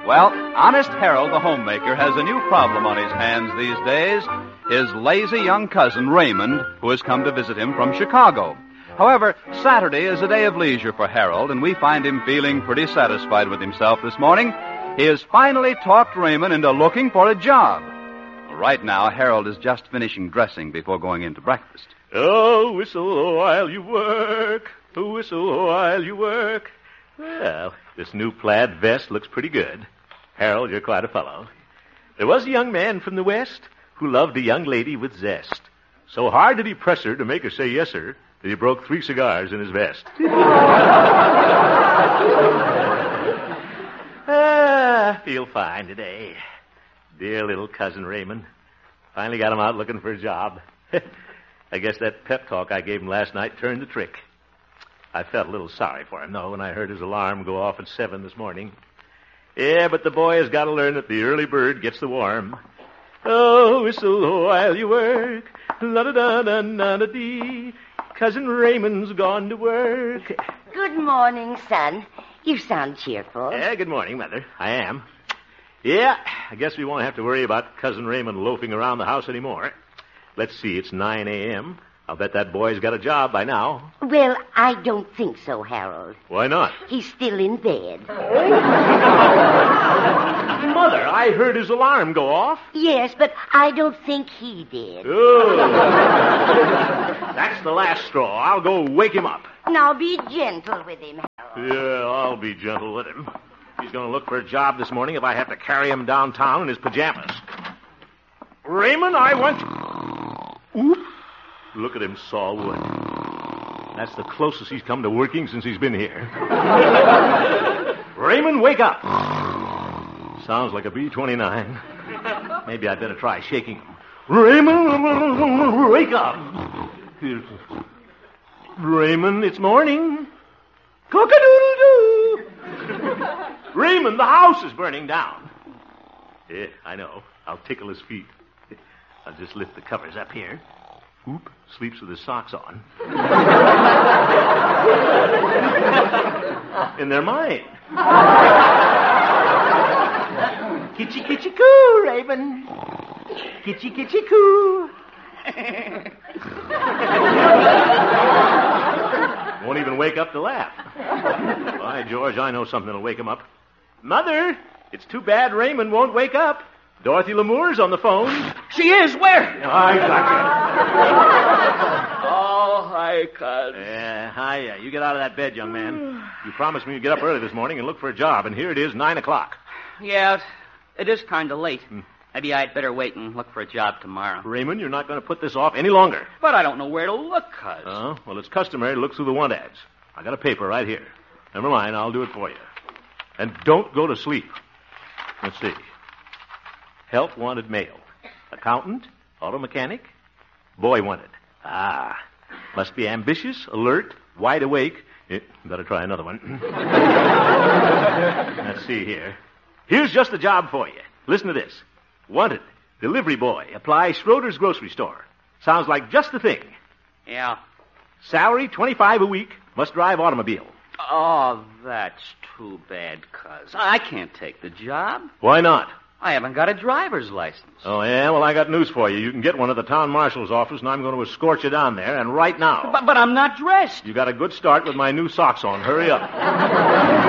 Well, Honest Harold, the homemaker, has a new problem on his hands these days. His lazy young cousin, Raymond, who has come to visit him from Chicago. However, Saturday is a day of leisure for Harold, and we find him feeling pretty satisfied with himself this morning. He has finally talked Raymond into looking for a job. Right now, Harold is just finishing dressing before going into breakfast. Oh, whistle while you work. Whistle while you work. Well, this new plaid vest looks pretty good. Harold, you're quite a fellow. There was a young man from the West who loved a young lady with zest. So hard did he press her to make her say yes, sir, that he broke 3 cigars in his vest. I feel fine today. Dear little cousin Raymond. Finally got him out looking for a job. I guess that pep talk I gave him last night turned the trick. I felt a little sorry for him, though, when I heard his alarm go off at 7 this morning. Yeah, but the boy has got to learn that the early bird gets the worm. Oh, whistle while you work. La-da-da-da-da-da-dee. Cousin Raymond's gone to work. Good morning, son. You sound cheerful. Yeah, good morning, Mother. I am. Yeah, I guess we won't have to worry about Cousin Raymond loafing around the house anymore. Let's see, it's 9 a.m. I'll bet that boy's got a job by now. Well, I don't think so, Harold. Why not? He's still in bed. Mother, I heard his alarm go off. Yes, but I don't think he did. Oh. That's the last straw. I'll go wake him up. Now be gentle with him, Harold. Yeah, I'll be gentle with him. He's going to look for a job this morning if I have to carry him downtown in his pajamas. Raymond, I want... Oop. Look at him saw wood. That's the closest he's come to working since he's been here. Raymond, wake up. Sounds like a B-29. Maybe I'd better try shaking him. Raymond, wake up. Raymond, it's morning. Cock-a-doodle-doo. Raymond, the house is burning down. Yeah, I know. I'll tickle his feet. I'll just lift the covers up here. Oop, sleeps with his socks on. And they're mine. Kitchy, kitchy, coo, Raymond. Kitchy, kitchy, coo. Won't even wake up to laugh. By George, I know something that'll wake him up. Mother, it's too bad Raymond won't wake up. Dorothy Lamour's on the phone. She is? Where? I got Oh, hi, cuz. you. Hi. You get out of that bed, young man. You promised me you'd get up early this morning and look for a job, and here it is, 9 o'clock. Yeah, it is kind of late. Maybe I'd better wait and look for a job tomorrow. Raymond, you're not going to put this off any longer. But I don't know where to look, cuz. Well, it's customary to look through the want ads. I got a paper right here. Never mind, I'll do it for you. And don't go to sleep. Let's see. Help wanted male. Accountant, auto mechanic, boy wanted. Must be ambitious, alert, wide awake. Better try another one. Let's see here. Here's just the job for you. Listen to this. Wanted, delivery boy. Apply Schroeder's grocery store. Sounds like just the thing. Yeah. Salary, $25 a week. Must drive automobile. Oh, that's too bad, cuz. I can't take the job. Why not? I haven't got a driver's license. Oh, yeah? Well, I got news for you. You can get one at the town marshal's office, and I'm going to escort you down there, and right now. But I'm not dressed. You got a good start with my new socks on. Hurry up.